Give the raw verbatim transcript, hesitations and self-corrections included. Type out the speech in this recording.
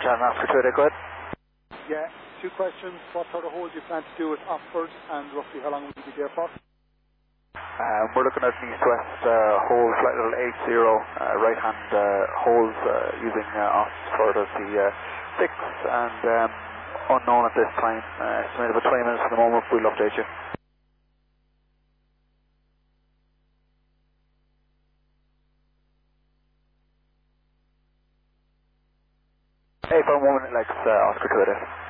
John Oscar two eight, go ahead. Yeah, two questions. What sort of holes do you plan to do at Oxford, and roughly how long will you be there for? Um, we're looking at an east-west uh, hole, flight level eight zero, uh, right-hand uh, holes uh, using uh, Oxford as the uh, six, and um, unknown at this time. Uh, estimated about twenty minutes from the moment. We'll update you. Hey, for a moment, Lex, uh, Oscar two eight.